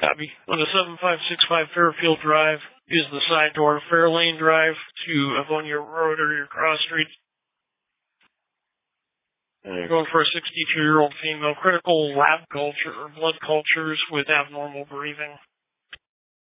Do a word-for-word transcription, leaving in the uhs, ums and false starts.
Copy. On the seven five six five Fairfield Drive, use the side door. Fairlane Drive to Avonia Road or your cross streets. Uh, going for a sixty-two-year-old female. Critical lab culture or blood cultures with abnormal breathing.